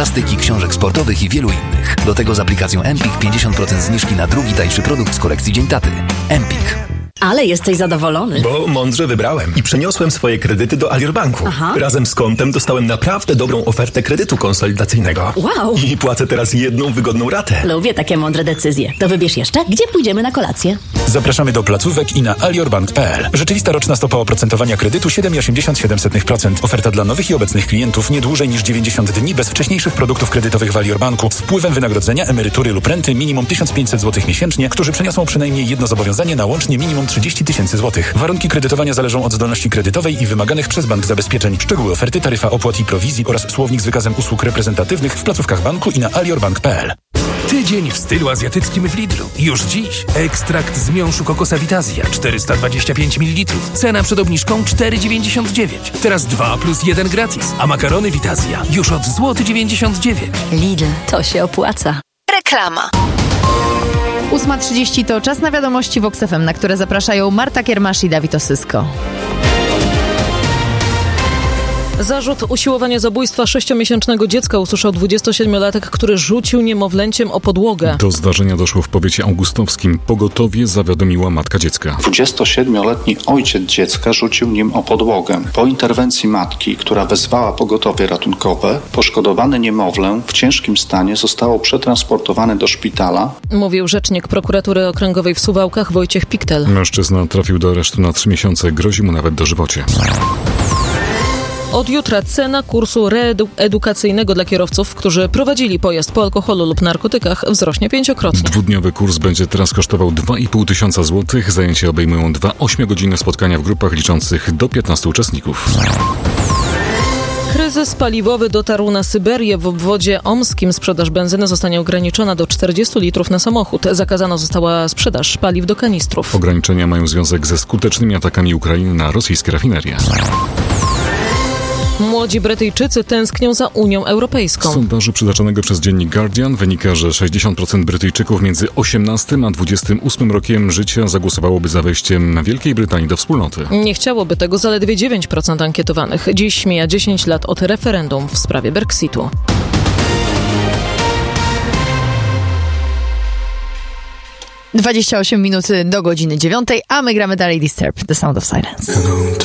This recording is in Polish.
gimnastyki, książek sportowych i wielu innych. Do tego z aplikacją Empik 50% zniżki na drugi tańszy produkt z kolekcji Dzień Taty. Empik. Ale jesteś zadowolony. Bo mądrze wybrałem i przeniosłem swoje kredyty do Alior Banku. Aha. Razem z kontem dostałem naprawdę dobrą ofertę kredytu konsolidacyjnego. Wow. I płacę teraz jedną wygodną ratę. Lubię takie mądre decyzje. To wybierz jeszcze, gdzie pójdziemy na kolację. Zapraszamy do placówek i na aliorbank.pl. Rzeczywista roczna stopa oprocentowania kredytu 7,87%. Oferta dla nowych i obecnych klientów nie dłużej niż 90 dni bez wcześniejszych produktów kredytowych w Alior Banku z wpływem wynagrodzenia, emerytury lub renty minimum 1500 zł miesięcznie, którzy przeniosą przynajmniej jedno zobowiązanie na łącznie minimum 30 000 złotych. Warunki kredytowania zależą od zdolności kredytowej i wymaganych przez bank zabezpieczeń. Szczegóły oferty, taryfa opłat i prowizji oraz słownik z wykazem usług reprezentatywnych w placówkach banku i na aliorbank.pl. Tydzień w stylu azjatyckim w Lidlu. Już dziś ekstrakt z miąższu kokosa Vitazja 425 ml. Cena przed obniżką 4,99. Teraz 2 plus 1 gratis. A makarony Vitazja już od złoty 99. Lidl, to się opłaca. Reklama. 8:30 to czas na wiadomości Vox FM, na które zapraszają Marta Kiermasz i Dawid Osysko. Zarzut usiłowania zabójstwa 6-miesięcznego dziecka usłyszał 27-latek, który rzucił niemowlęciem o podłogę. Do zdarzenia doszło w powiecie augustowskim. Pogotowie zawiadomiła matka dziecka. 27-letni ojciec dziecka rzucił nim o podłogę. Po interwencji matki, która wezwała pogotowie ratunkowe, poszkodowane niemowlę w ciężkim stanie zostało przetransportowane do szpitala. Mówił rzecznik prokuratury okręgowej w Suwałkach Wojciech Piktel. Mężczyzna trafił do aresztu na 3 miesiące, grozi mu nawet dożywocie. Od jutra cena kursu reedukacyjnego dla kierowców, którzy prowadzili pojazd po alkoholu lub narkotykach, wzrośnie 5-krotnie. Dwudniowy kurs będzie teraz kosztował 2500 zł. Zajęcia obejmują 2 8-godzinne spotkania w grupach liczących do 15 uczestników. Kryzys paliwowy dotarł na Syberię. W obwodzie omskim sprzedaż benzyny zostanie ograniczona do 40 litrów na samochód. Zakazana została sprzedaż paliw do kanistrów. Ograniczenia mają związek ze skutecznymi atakami Ukrainy na rosyjskie rafinerie. Młodzi Brytyjczycy tęsknią za Unią Europejską. Z sondażu przytaczonego przez dziennik Guardian wynika, że 60% Brytyjczyków między 18 a 28 rokiem życia zagłosowałoby za wejściem Wielkiej Brytanii do wspólnoty. Nie chciałoby tego zaledwie 9% ankietowanych. Dziś mija 10 lat od referendum w sprawie Brexitu. Dwadzieścia 28 minut do godziny 9, a my gramy dalej Disturbed, The Sound of Silence.